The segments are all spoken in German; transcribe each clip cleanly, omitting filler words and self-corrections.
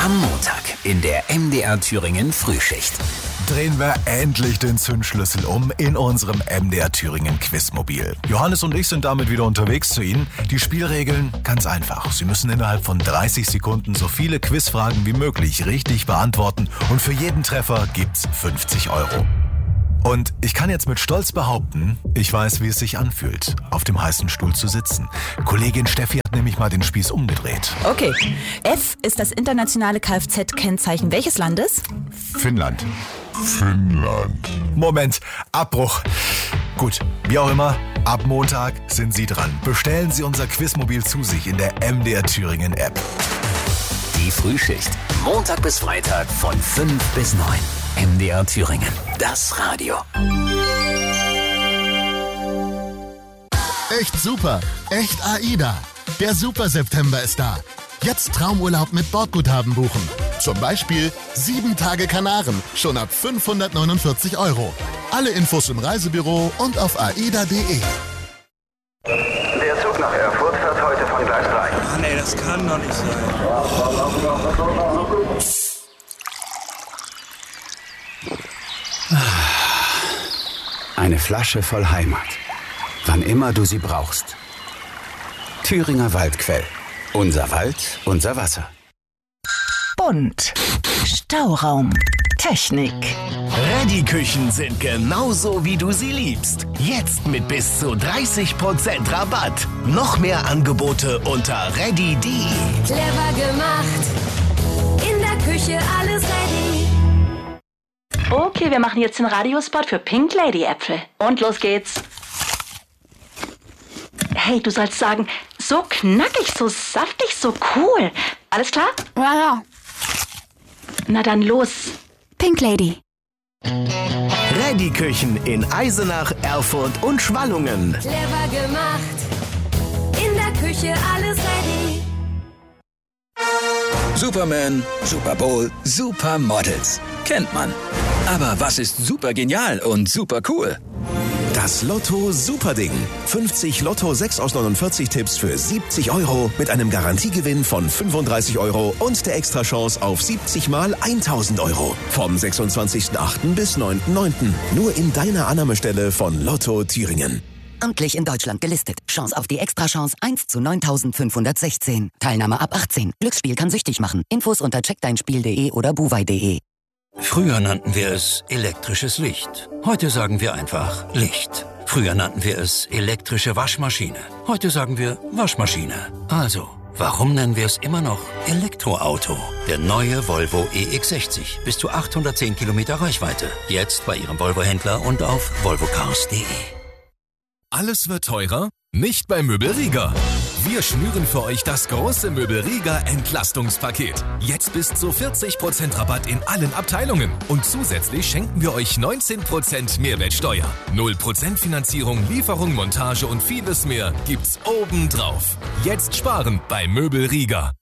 Am Montag in der MDR Thüringen Frühschicht. Drehen wir endlich den Zündschlüssel um in unserem MDR Thüringen Quizmobil. Johannes und ich sind damit wieder unterwegs zu Ihnen. Die Spielregeln ganz einfach. Sie müssen innerhalb von 30 Sekunden so viele Quizfragen wie möglich richtig beantworten und für jeden Treffer gibt's 50 €. Und ich kann jetzt mit Stolz behaupten, ich weiß, wie es sich anfühlt, auf dem heißen Stuhl zu sitzen. Kollegin Steffi hat nämlich mal den Spieß umgedreht. Okay. F ist das internationale Kfz-Kennzeichen welches Landes? Finnland. Moment, Abbruch. Gut, wie auch immer, ab Montag sind Sie dran. Bestellen Sie unser Quizmobil zu sich in der MDR Thüringen App. Die Frühschicht. Montag bis Freitag von 5 bis 9. MDR Thüringen. Das Radio. Echt super. Echt AIDA. Der Super September ist da. Jetzt Traumurlaub mit Bordguthaben buchen. Zum Beispiel 7 Tage Kanaren, schon ab 549 €. Alle Infos im Reisebüro und auf aida.de. Der Zug nach Erfurt fährt heute von Gleis 3. Ach nee, das kann doch nicht sein. Eine Flasche voll Heimat. Wann immer du sie brauchst. Thüringer Waldquell. Unser Wald, unser Wasser. Bunt. Stauraum. Technik. Ready-Küchen sind genauso, wie du sie liebst. Jetzt mit bis zu 30% Rabatt. Noch mehr Angebote unter ready.de. Clever gemacht. In der Küche alles ready. Okay, wir machen jetzt den Radiospot für Pink Lady Äpfel. Und los geht's. Hey, du sollst sagen, so knackig, so saftig, so cool. Alles klar? Ja. Na dann los. Pink Lady. Ready-Küchen in Eisenach, Erfurt und Schwallungen. Clever gemacht. In der Küche alles ready. Superman, Super Bowl, Supermodels. Kennt man. Aber was ist super genial und super cool? Das Lotto Superding. 50 Lotto 6 aus 49 Tipps für 70 € mit einem Garantiegewinn von 35 € und der Extrachance auf 70 mal 1000 €. Vom 26.08. bis 9.09. Nur in deiner Annahmestelle von Lotto Thüringen. Amtlich in Deutschland gelistet. Chance auf die Extrachance 1 zu 9516. Teilnahme ab 18. Glücksspiel kann süchtig machen. Infos unter checkdeinspiel.de oder buwei.de. Früher nannten wir es elektrisches Licht. Heute sagen wir einfach Licht. Früher nannten wir es elektrische Waschmaschine. Heute sagen wir Waschmaschine. Also, warum nennen wir es immer noch Elektroauto? Der neue Volvo EX60. Bis zu 810 Kilometer Reichweite. Jetzt bei Ihrem Volvo-Händler und auf volvocars.de. Alles wird teurer? Nicht bei Möbel Rieger. Wir schnüren für euch das große Möbel Rieger Entlastungspaket. Jetzt bis zu 40% Rabatt in allen Abteilungen. Und zusätzlich schenken wir euch 19% Mehrwertsteuer. 0% Finanzierung, Lieferung, Montage und vieles mehr gibt's obendrauf. Jetzt sparen bei Möbel Rieger.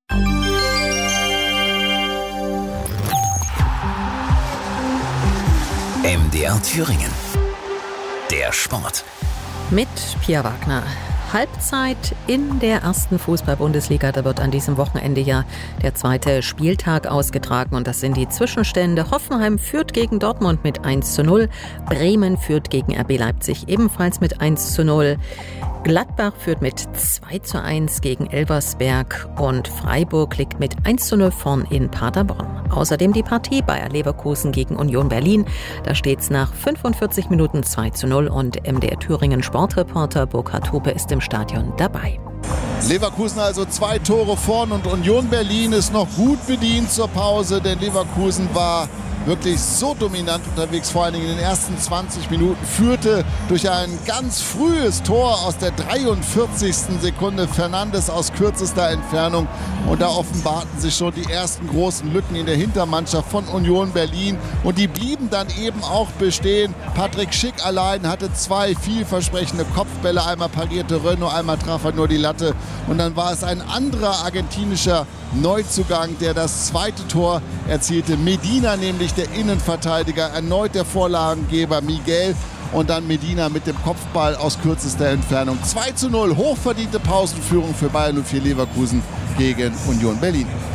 MDR Thüringen. Der Sport. Mit Pia Wagner. Halbzeit in der ersten Fußball-Bundesliga. Da wird an diesem Wochenende ja der zweite Spieltag ausgetragen. Und das sind die Zwischenstände. Hoffenheim führt gegen Dortmund mit 1:0. Bremen führt gegen RB Leipzig ebenfalls mit 1:0. Gladbach führt mit 2:1 gegen Elversberg und Freiburg liegt mit 1:0 vorn in Paderborn. Außerdem die Partie Bayer Leverkusen gegen Union Berlin. Da steht's nach 45 Minuten 2:0 und MDR Thüringen Sportreporter Burkhard Hupe ist im Stadion dabei. Leverkusen also 2 Tore vorn und Union Berlin ist noch gut bedient zur Pause, denn Leverkusen war wirklich so dominant unterwegs, vor allen Dingen in den ersten 20 Minuten, führte durch ein ganz frühes Tor aus der 43. Sekunde Fernandes aus kürzester Entfernung und da offenbarten sich schon die ersten großen Lücken in der Hintermannschaft von Union Berlin und die blieben dann eben auch bestehen. Patrick Schick allein hatte 2 vielversprechende Kopfbälle, einmal parierte Renaud, einmal traf er nur die Latte und dann war es ein anderer argentinischer Neuzugang, der das zweite Tor erzielte. Medina, nämlich der Innenverteidiger, erneut der Vorlagengeber Miguel und dann Medina mit dem Kopfball aus kürzester Entfernung. 2:0, hochverdiente Pausenführung für Bayer 04 Leverkusen gegen Union Berlin.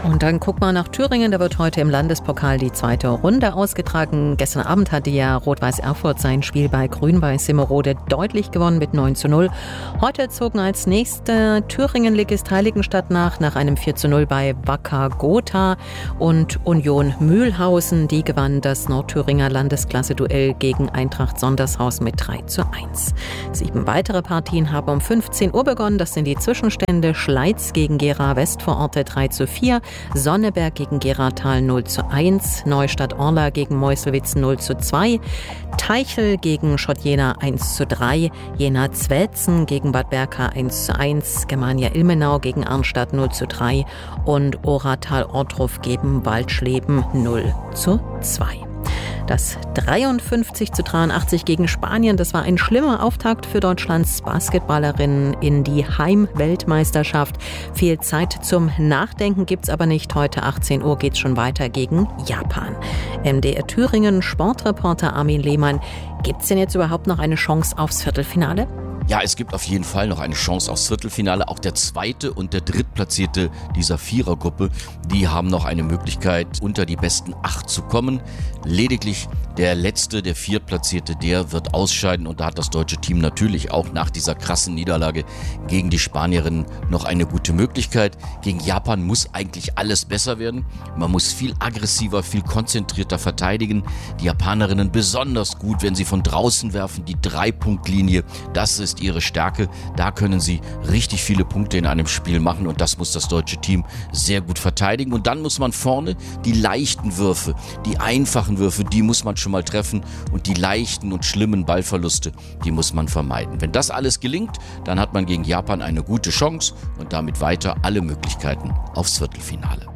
Und dann guck mal nach Thüringen, da wird heute im Landespokal die zweite Runde ausgetragen. Gestern Abend hatte ja Rot-Weiß Erfurt sein Spiel bei Grün-Weiß Simmerode deutlich gewonnen mit 9:0. Heute zogen als nächste Thüringen-Ligist Heiligenstadt nach einem 4:0 bei Wacker Gotha, und Union Mühlhausen, die gewann das Nordthüringer Landesklasse-Duell gegen Eintracht Sondershausen mit 3:1. 7 weitere Partien haben um 15 Uhr begonnen. Das sind die Zwischenstände: Schleiz gegen Gera Westvororte 3:4, Sonneberg gegen Geratal 0:1, Neustadt-Orla gegen Meuselwitz 0:2, Teichel gegen Schott-Jena 1:3, Jena-Zwelzen gegen Bad Berka 1:1, Germania-Ilmenau gegen Arnstadt 0:3 und Oratal-Ortruf gegen Waldschleben 0:2. Das 53:83 gegen Spanien, das war ein schlimmer Auftakt für Deutschlands Basketballerinnen in die Heimweltmeisterschaft. Viel Zeit zum Nachdenken gibt's aber nicht. Heute 18 Uhr geht's schon weiter gegen Japan. MDR Thüringen Sportreporter Armin Lehmann. Gibt's denn jetzt überhaupt noch eine Chance aufs Viertelfinale? Ja, es gibt auf jeden Fall noch eine Chance aufs Viertelfinale. Auch der zweite und der drittplatzierte dieser Vierergruppe, die haben noch eine Möglichkeit, unter die besten 8 zu kommen. Lediglich der letzte, der viertplatzierte, der wird ausscheiden. Und da hat das deutsche Team natürlich auch nach dieser krassen Niederlage gegen die Spanierinnen noch eine gute Möglichkeit. Gegen Japan muss eigentlich alles besser werden. Man muss viel aggressiver, viel konzentrierter verteidigen. Die Japanerinnen besonders gut, wenn sie von draußen werfen, die 3-Punkt-Linie, das ist ihre Stärke. Da können sie richtig viele Punkte in einem Spiel machen, und das muss das deutsche Team sehr gut verteidigen. Und dann muss man vorne die leichten Würfe, die einfachen Würfe, die muss man schon mal treffen, und die leichten und schlimmen Ballverluste, die muss man vermeiden. Wenn das alles gelingt, dann hat man gegen Japan eine gute Chance und damit weiter alle Möglichkeiten aufs Viertelfinale.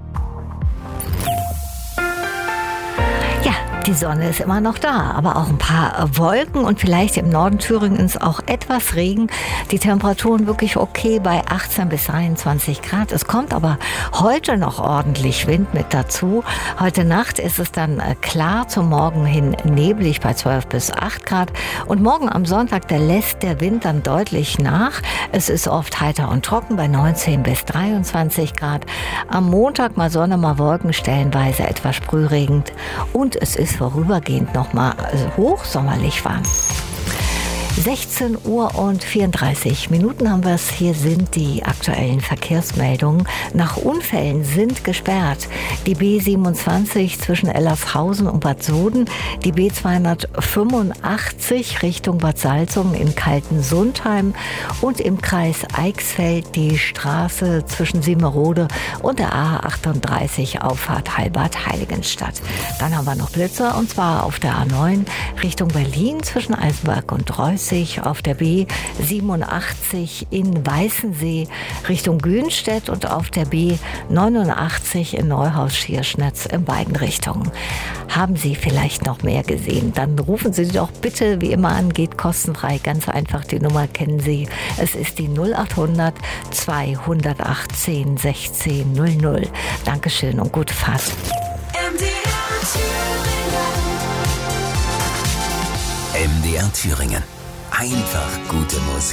Ja, die Sonne ist immer noch da, aber auch ein paar Wolken und vielleicht im Norden Thüringens auch etwas Regen. Die Temperaturen wirklich okay bei 18 bis 23 Grad. Es kommt aber heute noch ordentlich Wind mit dazu. Heute Nacht ist es dann klar, zum Morgen hin neblig bei 12 bis 8 Grad. Und morgen am Sonntag, da lässt der Wind dann deutlich nach. Es ist oft heiter und trocken bei 19 bis 23 Grad. Am Montag mal Sonne, mal Wolken, stellenweise etwas sprühregend. Und es ist vorübergehend nochmal hochsommerlich warm. 16 Uhr und 34 Minuten haben wir es. Hier sind die aktuellen Verkehrsmeldungen. Nach Unfällen sind gesperrt die B27 zwischen Ellershausen und Bad Soden, die B285 Richtung Bad Salzungen in Kaltensundheim und im Kreis Eichsfeld die Straße zwischen Simmerode und der A38 Auffahrt Halbad-Heiligenstadt. Dann haben wir noch Blitzer, und zwar auf der A9 Richtung Berlin zwischen Eisenberg und Reuß, auf der B87 in Weißensee Richtung Günstedt und auf der B89 in Neuhaus-Schierschnitz in beiden Richtungen. Haben Sie vielleicht noch mehr gesehen? Dann rufen Sie doch bitte wie immer an, geht kostenfrei, ganz einfach, die Nummer kennen Sie. Es ist die 0800 218 16 00. Dankeschön und gute Fahrt. MDR Thüringen. Einfach gute Musik.